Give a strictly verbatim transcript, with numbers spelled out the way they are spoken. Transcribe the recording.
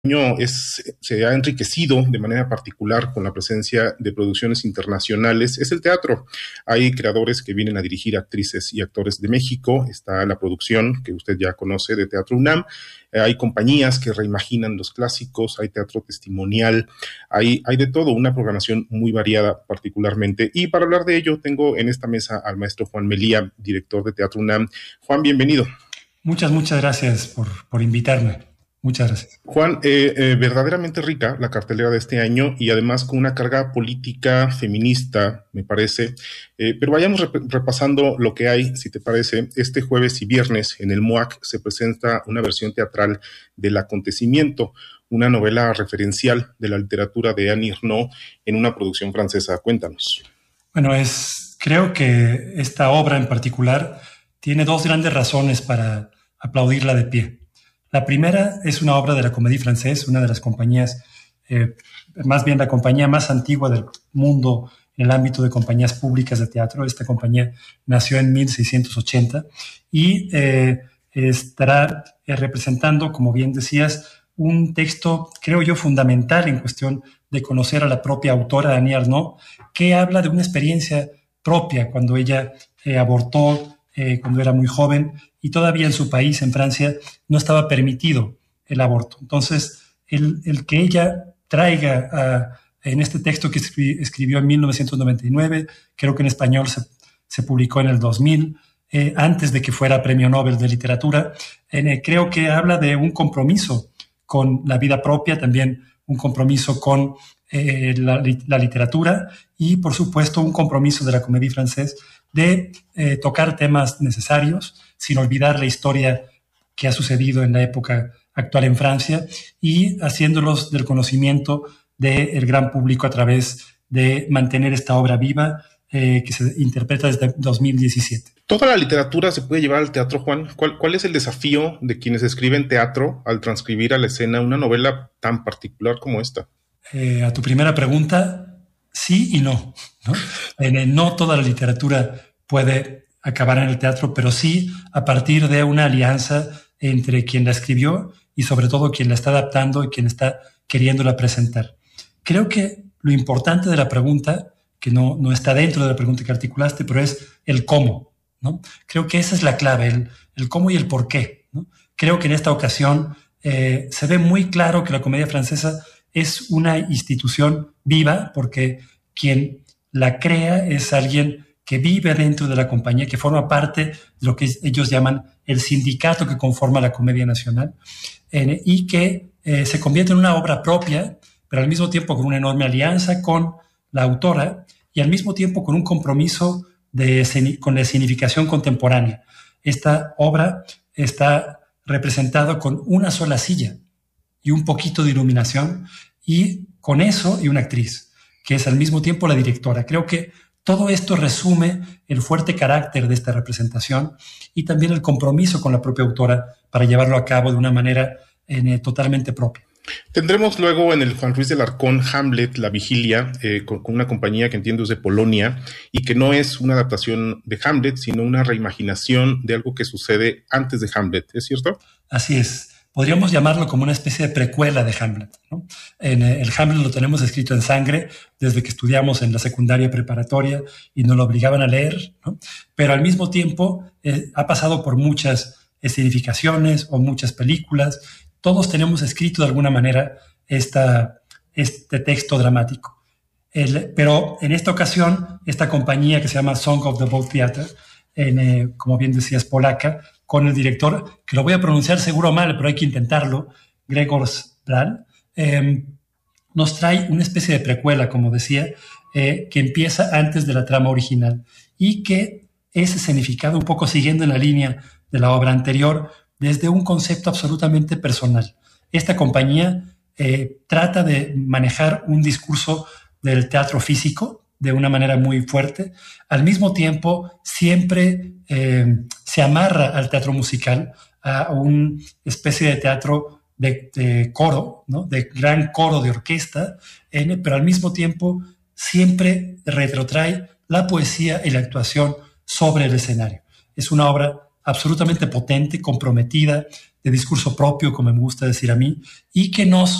año es, se ha enriquecido de manera particular con la presencia de producciones internacionales es el teatro. Hay creadores que vienen a dirigir actrices y actores de México. Está la producción que usted ya conoce de Teatro UNAM. Eh, hay compañías que reimaginan los clásicos, hay teatro testimonial, hay, hay de todo, una programación muy variada particularmente. Y para hablar de ello tengo en esta mesa al maestro Juan Melía, director de Teatro UNAM. Juan, bienvenido. Muchas, muchas gracias por, por invitarme. Muchas gracias. Juan, eh, eh, verdaderamente rica la cartelera de este año y además con una carga política feminista, me parece. Eh, pero vayamos rep- repasando lo que hay, si te parece. Este jueves y viernes en el M U A C se presenta una versión teatral del Acontecimiento, una novela referencial de la literatura de Annie Ernaux en una producción francesa. Cuéntanos. Bueno, es, creo que esta obra en particular tiene dos grandes razones para aplaudirla de pie. La primera es una obra de la Comédie Française, una de las compañías, eh, más bien la compañía más antigua del mundo en el ámbito de compañías públicas de teatro. Esta compañía nació en mil seiscientos ochenta y eh, estará eh, representando, como bien decías, un texto, creo yo, fundamental en cuestión de conocer a la propia autora, Annie Ernaux, que habla de una experiencia propia cuando ella eh, abortó, eh, cuando era muy joven, y todavía en su país, en Francia, no estaba permitido el aborto. Entonces, el, el que ella traiga a, en este texto que escri- escribió en mil novecientos noventa y nueve, creo que en español se, se publicó en el dos mil, eh, antes de que fuera Premio Nobel de Literatura, eh, creo que habla de un compromiso con la vida propia, también un compromiso con eh, la, la literatura y, por supuesto, un compromiso de la Comédie Française de eh, tocar temas necesarios, sin olvidar la historia que ha sucedido en la época actual en Francia y haciéndolos del conocimiento del gran público a través de mantener esta obra viva eh, que se interpreta desde dos mil diecisiete. ¿Toda la literatura se puede llevar al teatro, Juan? ¿Cuál, cuál es el desafío de quienes escriben teatro al transcribir a la escena una novela tan particular como esta? Eh, a tu primera pregunta, sí y no, ¿no? Eh, no toda la literatura puede acabar en el teatro, pero sí a partir de una alianza entre quien la escribió y sobre todo quien la está adaptando y quien está queriéndola presentar. Creo que lo importante de la pregunta, que no, no está dentro de la pregunta que articulaste, pero es el cómo, ¿no? Creo que esa es la clave, el, el cómo y el por qué, ¿no? Creo que en esta ocasión eh, se ve muy claro que la comedia francesa es una institución viva porque quien la crea es alguien que vive dentro de la compañía, que forma parte de lo que ellos llaman el sindicato que conforma la Comedia Nacional eh, y que eh, se convierte en una obra propia, pero al mismo tiempo con una enorme alianza con la autora y al mismo tiempo con un compromiso de, con la escenificación contemporánea. Esta obra está representada con una sola silla y un poquito de iluminación y con eso y una actriz, que es al mismo tiempo la directora. Creo que todo esto resume el fuerte carácter de esta representación y también el compromiso con la propia autora para llevarlo a cabo de una manera eh, totalmente propia. Tendremos luego en el Juan Ruiz de Alarcón Hamlet, La Vigilia, eh, con, con una compañía que entiendo es de Polonia y que no es una adaptación de Hamlet, sino una reimaginación de algo que sucede antes de Hamlet, ¿es cierto? Así es. Podríamos llamarlo como una especie de precuela de Hamlet, ¿no? En el Hamlet lo tenemos escrito en sangre desde que estudiamos en la secundaria preparatoria y nos lo obligaban a leer, ¿no? Pero al mismo tiempo eh, ha pasado por muchas escenificaciones o muchas películas. Todos tenemos escrito de alguna manera esta, este texto dramático. El, pero en esta ocasión, esta compañía que se llama Song of the Boat Theatre, en, eh, como bien decías, polaca, con el director, que lo voy a pronunciar seguro mal, pero hay que intentarlo, Grzegorz Bral, eh, nos trae una especie de precuela, como decía, eh, que empieza antes de la trama original y que es escenificado un poco siguiendo en la línea de la obra anterior desde un concepto absolutamente personal. Esta compañía eh, trata de manejar un discurso del teatro físico de una manera muy fuerte. Al mismo tiempo, siempre eh, se amarra al teatro musical, a una especie de teatro de, de coro, ¿no? De gran coro de orquesta, eh, pero al mismo tiempo siempre retrotrae la poesía y la actuación sobre el escenario. Es una obra absolutamente potente, comprometida, de discurso propio, como me gusta decir a mí, y que nos